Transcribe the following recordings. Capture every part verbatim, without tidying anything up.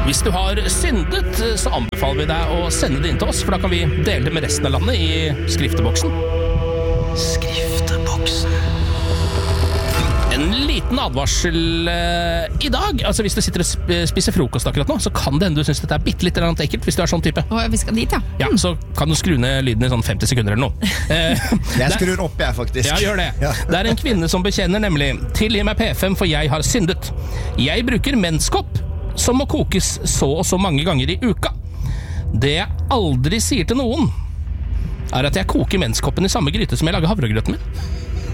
Hvis du har syndet, så anbefaler vi deg å sende det inn til oss, for da kan vi dele det med resten av landet i skrifteboksen. Skrifteboksen. En liten advarsel uh, i dag. Altså Hvis du sitter og sp- spiser frokost akkurat nå, så kan det hende du synes dette er bitte litt ekkelt, hvis du er sånn type. Å, vi skal dit, ja. Ja, så kan du skru ned lyden i sånn femti sekunder eller noe. Uh, Jeg skrur opp, jeg, faktisk. Ja, gjør det. Ja. Det er en kvinne som bekjenner nemlig: tilgi meg P fem, for jeg har syndet. Jeg bruker menskopp som må kokes så og så mange ganger i uka. Det jeg aldri sier til noen, er at jeg koker menskoppen i samme gryte som jeg lager havregrøten min.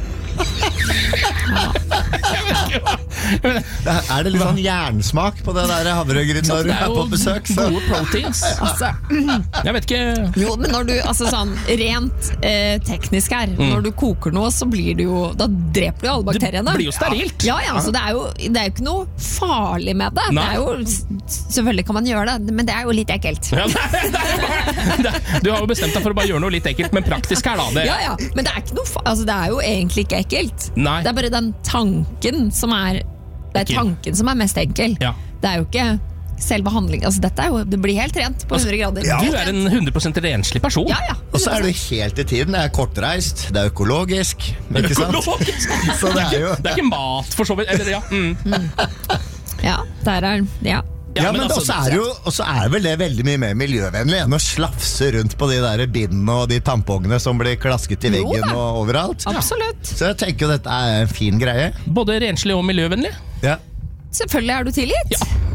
Jeg vet ikke hva. Er det litt sånn jernsmak på det der havregryten når du Det er er på jo besøk? Så. gode proteins. Altså, Jeg vet ikke. jo, men når du, altså sånn, rent eh, teknisk her, Mm. når du koker noe, så blir det jo, da dreper du jo alle bakteriene. Det blir jo sterilt. Ja, ja, så det er jo, det er jo ikke noe farlig med det. Nei. Det er jo, selvfølgelig kan man gjøre det, men det er jo litt ekkelt. Ja, det, er- det, er- det, er- du har jo bestemt deg for å bare gjøre noe litt ekkelt, men praktisk her da. Det, Ja, ja, men det er, ikke noe, fa- altså, det er jo egentlig ikke ekkelt. Nei. Det er bare den tanken som er, det er Ekkel. tanken som er mest enkel. Ja. Det er jo ikke selve handlingen. Altså, dette er jo, det blir helt rent på hundre grader. ja. Du er en hundre prosent renslig person. Ja, ja. Og så er du helt i tiden. Det er kortreist, det er økologisk, ikke sant? Økologisk. Så det er jo... Det er ikke mat, for så vidt. Eller, ja. Mm. Ja, der er, ja. Ja, men, altså, også er det jo også er vel det veldig mye mer miljøvennlig enn å slafse rundt på de der bindene og de tampongene som blir klasket i Jo veggen da. og overalt. Absolutt. Så jeg tenker jo dette er en fin greie. Både renslig og miljøvennlig. Ja. Selvfølgelig er du tilgitt. Ja.